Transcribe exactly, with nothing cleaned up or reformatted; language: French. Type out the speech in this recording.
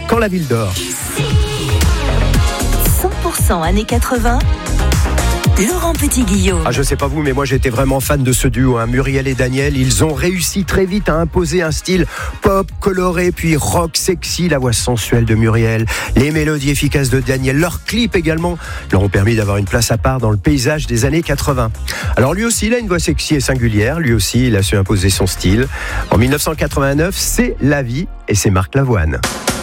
Quand la ville dort. cent pour cent années quatre-vingts. Laurent Petit-Guillaume. Ah, je sais pas vous, mais moi j'étais vraiment fan de ce duo, hein, Muriel et Daniel. Ils ont réussi très vite à imposer un style pop, coloré, puis rock sexy. La voix sensuelle de Muriel, les mélodies efficaces de Daniel, leurs clips également leur ont permis d'avoir une place à part dans le paysage des années quatre-vingts. Alors lui aussi, il a une voix sexy et singulière. Lui aussi, il a su imposer son style. En dix-neuf cent quatre-vingt-neuf, c'est La Vie et c'est Marc Lavoine.